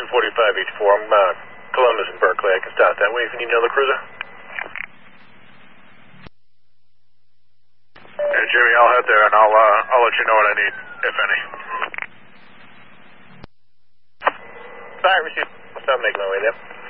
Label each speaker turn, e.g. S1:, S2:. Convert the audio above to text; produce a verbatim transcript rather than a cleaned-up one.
S1: two forty-five H four. I'm uh, Columbus and Berkeley. I can stop that way if you need another cruiser.
S2: Yeah, Jimmy, I'll head there and I'll uh, I'll let you know what I need, if any.
S1: Sorry, receive. I'll stop making my way there.